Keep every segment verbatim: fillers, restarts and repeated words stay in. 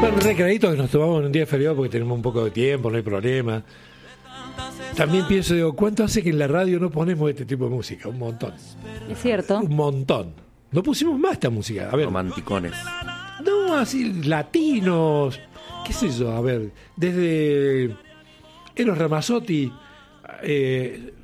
Bueno, recreaditos que nos tomamos en un día feriado porque tenemos un poco de tiempo, no hay problema. También pienso, digo, ¿cuánto hace que en la radio no ponemos este tipo de música? Un montón. Es cierto. Un montón. No pusimos más esta música. A ver. Romanticones. No, así, latinos. ¿Qué sé yo? A ver, desde Eros Ramazzotti eh,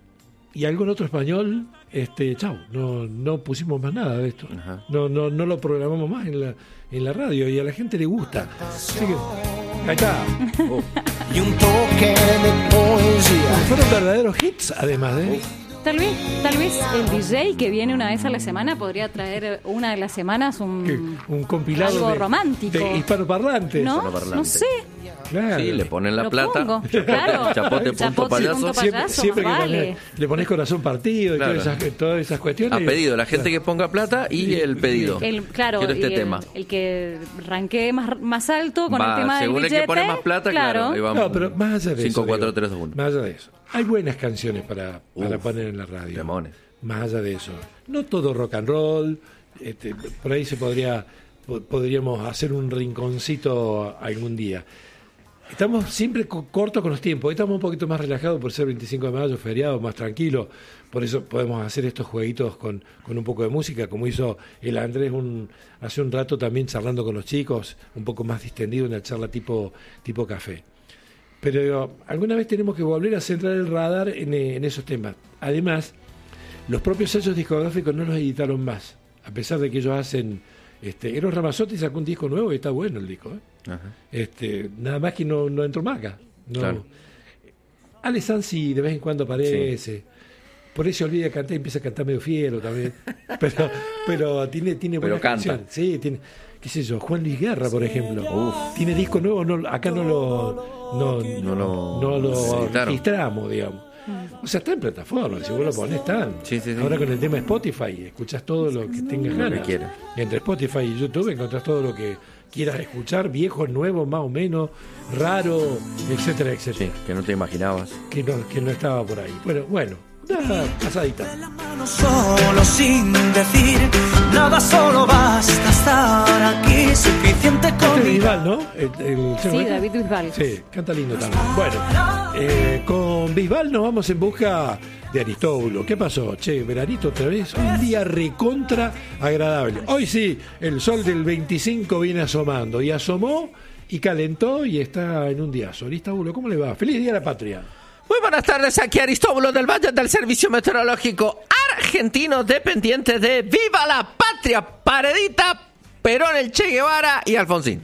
y algún otro español, este, chau, no, no pusimos más nada de esto. Ajá. No, no, no lo programamos más en la, en la radio y a la gente le gusta. Así que, ahí está. Oh. Y un toque de poesía. Fueron verdaderos hits, además, ¿eh? Tal vez, tal vez el D J que viene una vez a la semana podría traer una de las semanas un, un compilado algo de, romántico. De hispanoparlantes. ¿No? Hispanoparlante. No sé. Claro. Sí, le ponen la Lo plata. pongo, claro. Chapote, punto Chapote, payaso. punto Siempre, payaso, siempre que vale. pones, le pones corazón partido y Claro. todas, esas, todas esas cuestiones. A pedido, la gente que ponga plata y el pedido. El, claro, Quiero este y el, tema. el que ranquee más, más alto con Va, el tema del según el billete. que pone más plata, claro. Ahí vamos. No, pero más allá de cinco, eso. cuatro, digo, tres, dos, uno. Más allá de eso. Hay buenas canciones para, para Uf, poner en la radio. Demones. Más allá de eso. No todo rock and roll. Este, por ahí se podría po- podríamos hacer un rinconcito algún día. Estamos siempre co- cortos con los tiempos. Hoy estamos un poquito más relajados por ser veinticinco de mayo, feriado, más tranquilo. Por eso podemos hacer estos jueguitos con, con un poco de música, como hizo el Andrés un, hace un rato también charlando con los chicos, un poco más distendido, una charla tipo, tipo café. Pero digo, alguna vez tenemos que volver a centrar el radar en, eh, en esos temas. Además, los propios sellos discográficos no los editaron más, a pesar de que ellos hacen... Este, Eros Ramazzotti sacó un disco nuevo y está bueno el disco, ¿eh? Ajá. Este, nada más que no, no entró más acá. No. Claro. Ale Sansi de vez en cuando aparece. Sí. Por eso se olvida de cantar y empieza a cantar medio fiero también. Pero, pero tiene, tiene Pero buenas canta. canciones. Sí, tiene, qué sé yo, Juan Luis Guerra, por ejemplo. Uf. Tiene disco nuevo, no, acá no lo, no, No lo- no lo editaron. registramos, digamos. O sea, está en plataformas, si vos lo ponés, están. Sí, sí, sí. Ahora con el tema Spotify, escuchás todo lo que tengas Lo que ganas. quieras. Entre Spotify y YouTube encontrás todo lo que quieras escuchar, viejos, nuevos, más o menos, raro, etcétera, etcétera. Sí, que no te imaginabas. Que, no, que no estaba por ahí. Bueno, bueno, una pasadita. Solo sin decir nada, solo basta estar aquí, suficiente Este con es mi Bisbal, ¿no? El, el- Sí, ¿se David Bisbal. Sí, canta lindo también. Bueno, eh, con Bisbal nos vamos en busca de Aristóbulo. ¿Qué pasó? Che, veranito otra vez. Un día recontra agradable. Hoy sí, el sol del veinticinco viene asomando. Y asomó y calentó y está en un diazo. Aristóbulo, ¿cómo le va? Feliz Día de la Patria. Muy buenas tardes, aquí Aristóbulo del Valle del Servicio Meteorológico Argentino, dependiente de Viva la Patria, Paredita, Perón, el Che Guevara y Alfonsín.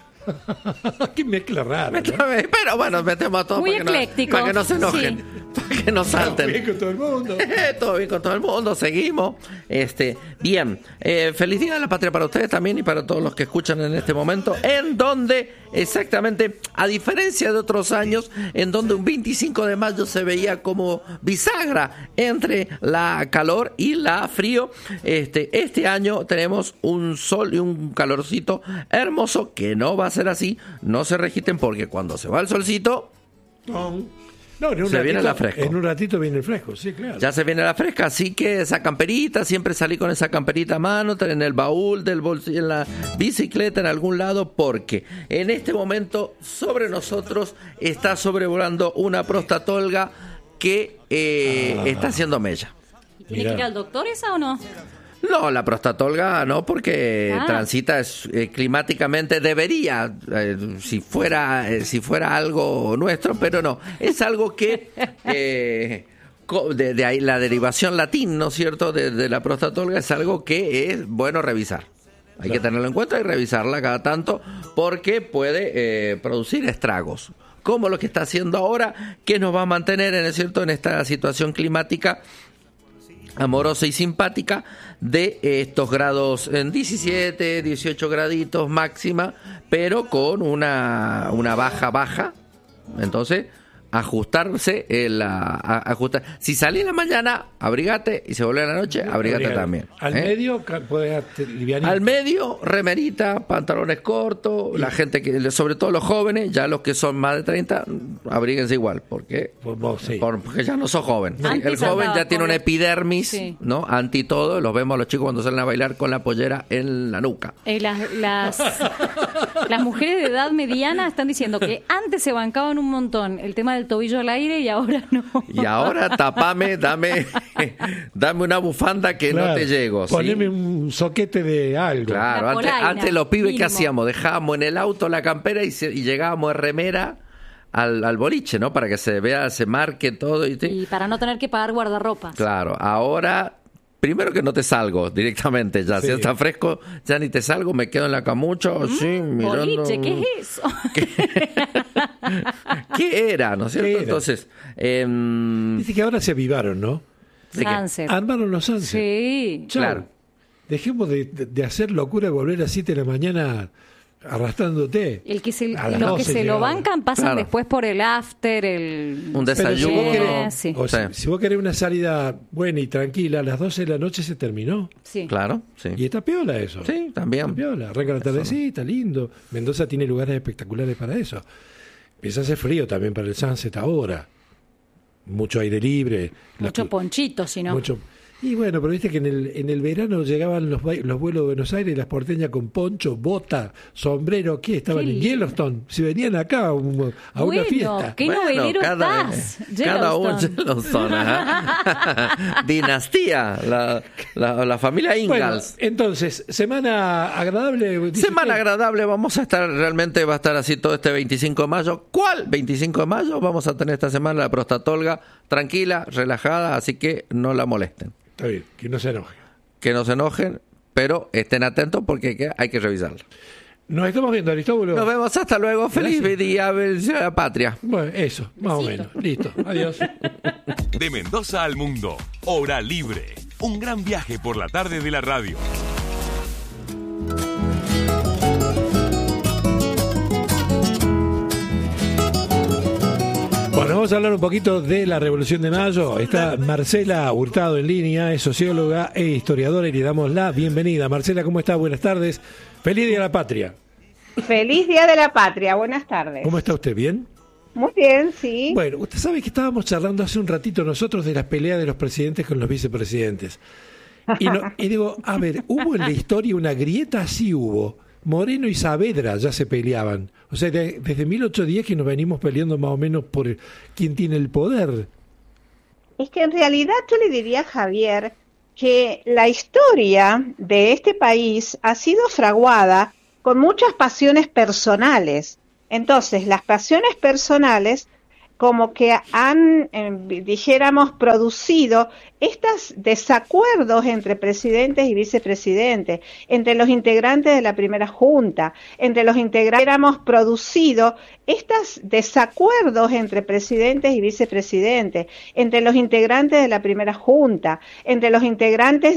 Qué mezcla rara, ¿no? Pero bueno, metemos a todos Muy para que, no, ecléctico. para que no se enojen, Sí. para que no salten. Bien con todo el mundo. Todo bien con todo el mundo, seguimos. Este, bien, eh, feliz Día de la Patria para ustedes también y para todos los que escuchan en este momento, en donde exactamente, a diferencia de otros años, en donde un veinticinco de mayo se veía como bisagra entre la calor y la frío, este, este año tenemos un sol y un calorcito hermoso que no va a ser así, no se registren porque cuando se va el solcito... No, en un Se ratito, viene la fresco. En un ratito viene el fresco, sí, claro. Ya se viene la fresca, así que esa camperita, siempre salí con esa camperita a mano, en el baúl del bolsillo, en la bicicleta, en algún lado, porque en este momento sobre nosotros está sobrevolando una prostatolga que eh, Ah. está haciendo mella. ¿Tiene Mirá. que ir al doctor esa o no? No, la prostatolga no, porque Ah. transita es, eh, climáticamente, debería, eh, si fuera eh, si fuera algo nuestro, pero no, es algo que eh, co- de, de ahí la derivación latín, ¿no es cierto?, de, de la prostatolga es algo que es bueno revisar. Hay que tenerlo en cuenta y revisarla cada tanto porque puede eh, producir estragos, como lo que está haciendo ahora, que nos va a mantener, ¿no es cierto?, en esta situación climática amorosa y simpática de estos grados en diecisiete, dieciocho graditos máxima, pero con una, una baja baja. Entonces, ajustarse, el, a, a- ajustar. Si salís en la mañana, abrigate, y se volvés a la noche, abrigate Abrigate. también. Al ¿eh? medio ca- podés livianito. Al medio, remerita, pantalones cortos, la gente que, sobre todo los jóvenes, ya los que son más de treinta, abríguense igual, porque, Vos- vos, sí. porque ya no sos joven. Antes El joven andaba ya tiene con una el- epidermis, Sí. ¿no? Anti todo, los vemos a los chicos cuando salen a bailar con la pollera en la nuca. Eh, las, las, las mujeres de edad mediana están diciendo que antes se bancaban un montón el tema del tobillo al aire y ahora no. Y ahora tapame, dame, dame una bufanda que Claro. no te llego. ¿sí? Poneme un soquete de algo. Claro, La antes, polaina, antes los pibes que mínimo. hacíamos, dejábamos en el auto la campera y, se- y llegábamos de remera al, al boliche, ¿no? Para que se vea, se marque todo. Y, te- Y para no tener que pagar guardarropas. Claro, ahora, primero que no te salgo directamente ya. Sí. Si está fresco, ya ni te salgo, me quedo en la camucha, así, mirando. Boliche, ¿qué es eso? ¿Qué era, no es cierto? ¿Qué era? Entonces, em, Dice que ahora se avivaron, ¿no? ¿de qué? Sunset. Armaron los Sunset. Sí. Chau. Claro. Dejemos de, de- de hacer locura y volver a las siete de la mañana arrastrándote. El que se, A las los que doce se lo llegaban. bancan pasan Claro. después por el after, el... Un Pero si desayuno. vos querés, Sí. o sea, Sí. si vos querés una salida buena y tranquila, a las doce de la noche se terminó. Sí. Claro, sí. Y está piola eso. Sí, también. Está piola. Arranca la tardecita, lindo. Mendoza tiene lugares espectaculares para eso. Empieza a hacer frío también para el Sunset ahora. Mucho aire libre. La Mucho cl- ponchito, si no. mucho- Y bueno, pero viste que en el, en el verano llegaban los, bai- los vuelos de Buenos Aires y las porteñas con poncho, bota, sombrero. ¿Qué? Estaban Qué en lindo. Yellowstone. Si venían acá a, un- a Bueno, una fiesta. qué novelero cada, estás, cada uno Yellowstone. Yellowstone, ajá. Dinastía, la, la, la familia Bueno, Ingalls. entonces, semana agradable. dice Semana usted. agradable, vamos a estar, realmente va a estar así todo este veinticinco de mayo. ¿Cuál veinticinco de mayo? Vamos a tener esta semana la prostatolga tranquila, relajada, así que no la molesten. Está bien, que no se enoje. Que no se enojen, pero estén atentos porque hay que, hay que revisarlo. Nos estamos viendo, Aristóbulo. Nos vemos, hasta luego. Feliz Gracias. día de la patria. Bueno, eso, más o Besito. menos. Listo, adiós. De Mendoza al mundo, Hora Libre. Un gran viaje por la tarde de la radio. Bueno, vamos a hablar un poquito de la Revolución de Mayo. Está Marcela Hurtado en línea, es socióloga e historiadora y le damos la bienvenida. Marcela, ¿cómo está? Buenas tardes. Feliz Día de la Patria. Feliz Día de la Patria, buenas tardes. ¿Cómo está usted? ¿Bien? Muy bien, sí. Bueno, usted sabe que estábamos charlando hace un ratito nosotros de las peleas de los presidentes con los vicepresidentes. Y, no- y digo, a ver, ¿hubo en la historia una grieta? Sí hubo. Moreno y Saavedra ya se peleaban. O sea, de- desde mil ochocientos diez que nos venimos peleando más o menos por quién tiene el poder. Es que en realidad yo le diría a Javier que la historia de este país ha sido fraguada con muchas pasiones personales. Entonces, las pasiones personales como que han, eh, dijéramos, producido estos desacuerdos entre presidentes y vicepresidentes, entre los integrantes de la primera junta, entre los integrantes, hemos producido estos desacuerdos entre presidentes y vicepresidentes, entre los integrantes de la primera junta, entre los integrantes